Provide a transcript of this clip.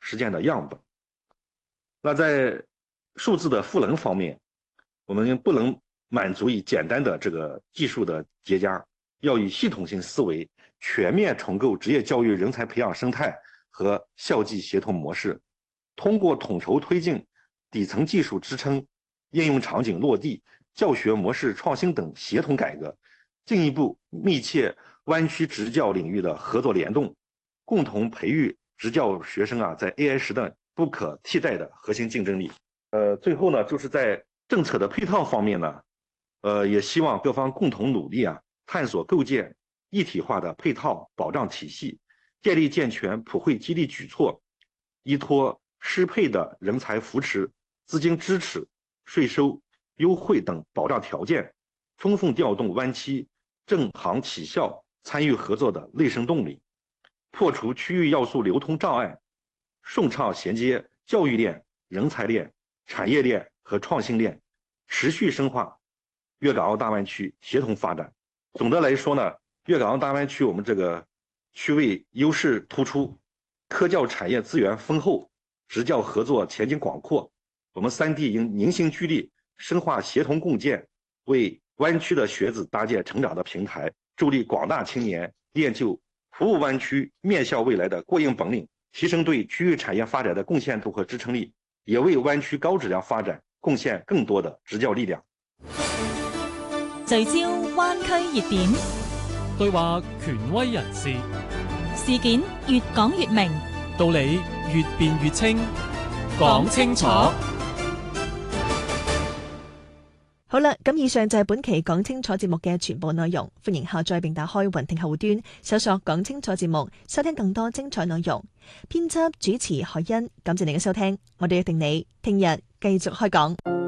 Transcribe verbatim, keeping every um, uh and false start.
实践的样本。那在数字的赋能方面，我们不能满足于简单的这个技术的叠加，要以系统性思维全面重构职业教育人才培养生态和校际协同模式，通过统筹推进底层技术支撑、应用场景落地、教学模式创新等协同改革，进一步密切湾区职教领域的合作联动，共同培育职教学生啊在 A I 时代不可替代的核心竞争力。呃，最后呢，就是在政策的配套方面呢，呃，也希望各方共同努力啊，探索构建一体化的配套保障体系，建立健全普惠激励举措，依托适配的人才扶持、资金支持、税收优惠等保障条件，充分调动湾区政行企校参与合作的内生动力，破除区域要素流通障碍，顺畅衔接教育链、人才链、产业链和创新链，持续深化粤港澳大湾区协同发展。总的来说呢，粤港澳大湾区我们这个区位优势突出，科教产业资源丰厚，职教合作前景广阔。我们三地应凝心聚力，深化协同共建，为湾区的学子搭建成长的平台，助力广大青年练就服务湾区面向未来的过硬本领，提升对区域产业發展的貢獻度和支撐力，也為灣區高質量發展貢獻更多的執教力量。 聚焦灣區熱點， 對話權威人士， 事件越講越明， 道理越辯越清，講清楚。 好啦，咁以上就係本期講清楚節目嘅全部內容。歡迎下載並打開雲聽客戶端，搜索講清楚節目，收聽更多精彩內容。編輯主持海欣，感謝你嘅收聽，我哋約定你聽日繼續開講。